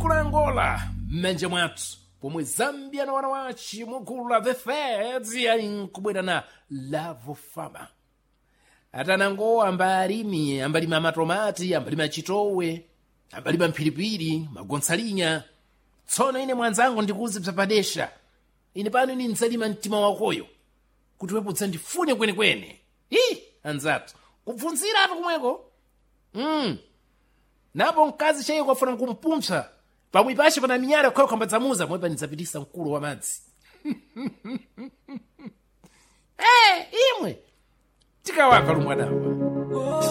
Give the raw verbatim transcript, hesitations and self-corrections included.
dziko la Angola m'manja mwathu, pomwe Zambia na wana wace mugulu la the Feds ali nkubwera na Lavo Farmer. Atanango ambalimi ambalima matomati, ambalima chitowe, ambalima mphiripiri, magontsalinya. Tsono ine mwanzangu ndikuuzipsa padesha, ine pano ine ndzalima mtima wakoyo kuti weputsa ndifune kwenekwene. Hi anzatu kupfunzira atu kumweko. Mm. Napo mkazi cheye kwafuna kumpumpsa pamwe pashe pana minyala kwayo kambadzamuza mwepa nidzapitisa mkulu wa madzi. Eh, imwe tikawapa lumwadawa.